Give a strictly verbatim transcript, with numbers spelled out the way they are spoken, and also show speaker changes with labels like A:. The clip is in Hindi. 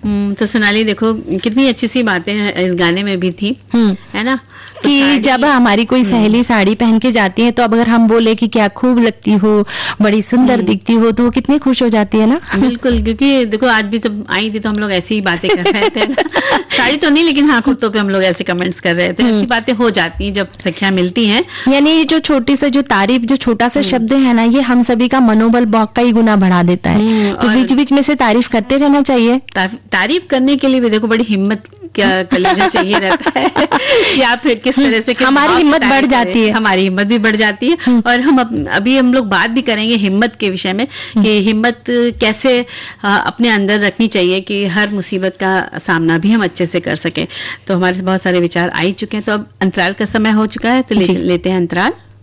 A: तो सोनाली देखो कितनी अच्छी सी बातें इस गाने में भी थी, है ना,
B: तो कि जब हमारी कोई सहेली साड़ी पहन के जाती है तो अब अगर हम बोले कि क्या खूब लगती हो, बड़ी सुंदर दिखती हो, तो वो कितनी खुश हो जाती है ना।
A: बिल्कुल, क्योंकि देखो आज भी जब आई थी तो हम लोग ऐसी ही बातें कर रहे थे ना साड़ी तो नहीं, लेकिन हाँ कुर्तों पे हम लोग ऐसे कमेंट्स कर रहे थे। ऐसी बातें हो जाती हैं जब सखियां मिलती हैं।
B: यानी जो छोटी सा जो तारीफ, जो छोटा सा शब्द है ना, ये हम सभी का मनोबल बहुत कई गुना बढ़ा देता है। तो बीच बीच में से तारीफ करते रहना चाहिए।
A: तारीफ करने के लिए भी देखो बड़ी हिम्मत क्या कलेजा चाहिए रहता है या फिर किस तरह से
B: हमारी हिम्मत बढ़ जाती है,
A: हमारी हिम्मत भी बढ़ जाती है। और हम अभी हम लोग बात भी करेंगे हिम्मत के विषय में कि हिम्मत कैसे अपने अंदर रखनी चाहिए कि हर मुसीबत का सामना भी हम अच्छे से कर सके। तो हमारे बहुत सारे विचार आ ही चुके हैं। तो अब अंतराल का समय हो चुका है, तो ले, लेते हैं अंतराल।